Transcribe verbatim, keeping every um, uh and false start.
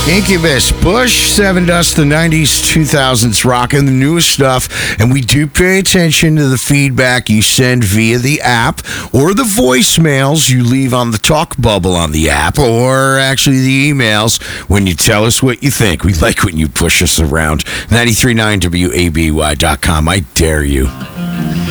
Incubus, Bush, Seven Dust, the nineties, two thousands, rocking the newest stuff, and we do pay attention to the feedback you send via the app or the voicemails you leave on the talk bubble on the app, or actually the emails when you tell us what you think. We like when you push us around. ninety-three point nine W A B Y dot com. I dare you.